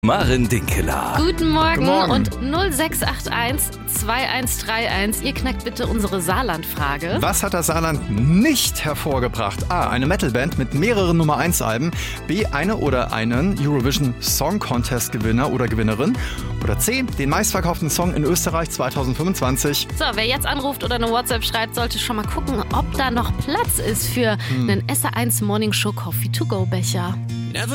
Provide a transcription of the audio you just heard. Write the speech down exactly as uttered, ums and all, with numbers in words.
Maren Dinkeler. Guten Morgen, Guten Morgen. Und null sechs acht eins zwei eins drei eins. Ihr knackt bitte unsere Saarland-Frage. Was hat das Saarland nicht hervorgebracht? A. Eine Metalband mit mehreren Nummer eins Alben. B. Eine oder einen Eurovision Song Contest Gewinner oder Gewinnerin. Oder C. Den meistverkauften Song in Österreich zwanzig fünfundzwanzig. So, wer jetzt anruft oder eine WhatsApp schreibt, sollte schon mal gucken, ob da noch Platz ist für einen S R eins Morning Show Coffee to go Becher.